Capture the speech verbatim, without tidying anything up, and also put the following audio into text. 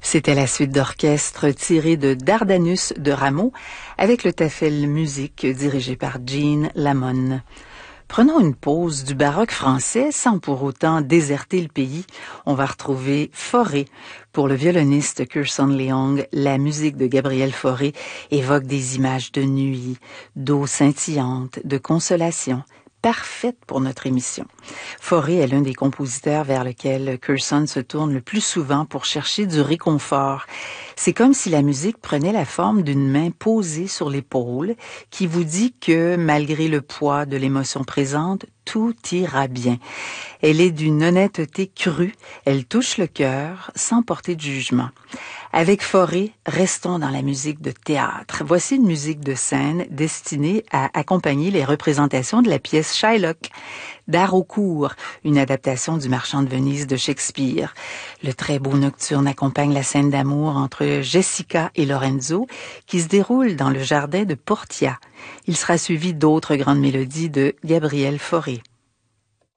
C'était la suite d'orchestre tirée de Dardanus de Rameau avec le Tafel Musique dirigé par Jean Lamon. Prenons une pause du baroque français sans pour autant déserter le pays. On va retrouver Fauré. Pour le violoniste Kirson Leong, la musique de Gabriel Fauré évoque des images de nuit, d'eau scintillante, de consolation. Parfaite pour notre émission. Fauré est l'un des compositeurs vers lequel Kirson se tourne le plus souvent pour chercher du réconfort. C'est comme si la musique prenait la forme d'une main posée sur l'épaule qui vous dit que, malgré le poids de l'émotion présente, tout ira bien. Elle est d'une honnêteté crue, elle touche le cœur sans porter de jugement. Avec Fauré, restons dans la musique de théâtre. Voici une musique de scène destinée à accompagner les représentations de la pièce Shylock d'Haraucourt, une adaptation du Marchand de Venise de Shakespeare. Le très beau nocturne accompagne la scène d'amour entre Jessica et Lorenzo qui se déroule dans le jardin de Portia. Il sera suivi d'autres grandes mélodies de Gabriel Fauré.